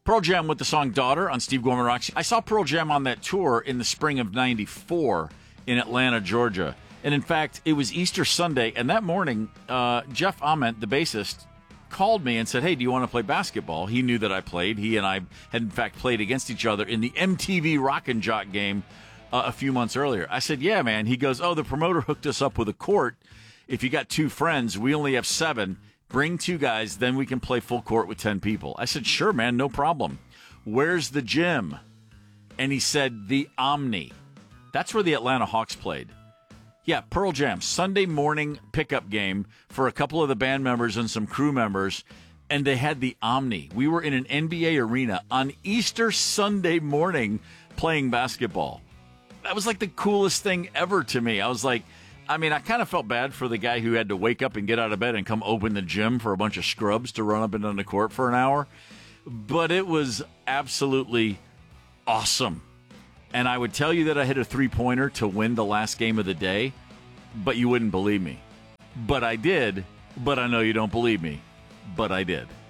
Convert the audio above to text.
Pearl Jam with the song Daughter on Steve Gorman Rocks. I saw Pearl Jam on that tour in the spring of '94 in Atlanta, Georgia. And in fact, it was Easter Sunday, and that morning, Jeff Ament, the bassist, called me and said, hey, do you want to play basketball? He knew that I played. He and I had, in fact, played against each other in the MTV Rock and Jock game a few months earlier. I said, yeah, man. He goes, oh, the promoter hooked us up with a court. If you got 2 friends, we only have 7. Bring 2 guys, then we can play full court with 10 people. I said, sure, man, no problem. Where's the gym? And he said, the Omni. That's where the Atlanta Hawks played. Yeah, Pearl Jam, Sunday morning pickup game for a couple of the band members and some crew members, and they had the Omni. We were in an NBA arena on Easter Sunday morning playing basketball. That was like the coolest thing ever to me. I was like, I kind of felt bad for the guy who had to wake up and get out of bed and come open the gym for a bunch of scrubs to run up and down the court for an hour. But it was absolutely awesome. And I would tell you that I hit a 3-pointer to win the last game of the day, but you wouldn't believe me. But I did, but I know you don't believe me. But I did.